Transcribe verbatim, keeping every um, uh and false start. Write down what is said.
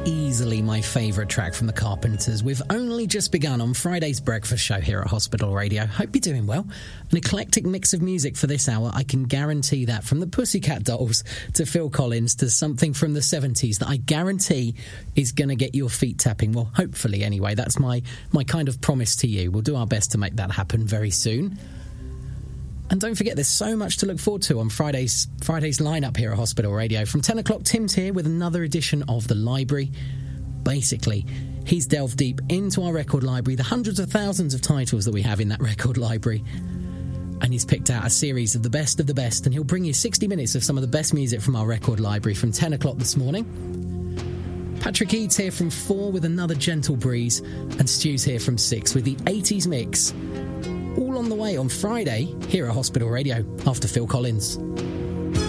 easily my favourite track from the Carpenters. We've only just begun on Friday's breakfast show here at Hospital Radio. Hope you're doing well. An eclectic mix of music for this hour. I can guarantee that, from the Pussycat Dolls to Phil Collins to something from the seventies that I guarantee is going to get your feet tapping. Well, hopefully anyway. That's my, my kind of promise to you. We'll do our best to make that happen very soon. And don't forget, there's so much to look forward to on Friday's Friday's lineup here at Hospital Radio. From ten o'clock, Tim's here with another edition of The Library. Basically, he's delved deep into our record library, the hundreds of thousands of titles that we have in that record library. And he's picked out a series of the best of the best, and he'll bring you sixty minutes of some of the best music from our record library from ten o'clock this morning. Patrick Eads here from four with another gentle breeze, and Stu's here from six with the eighties mix. All on the way on Friday here at Hospital Radio after Phil Collins.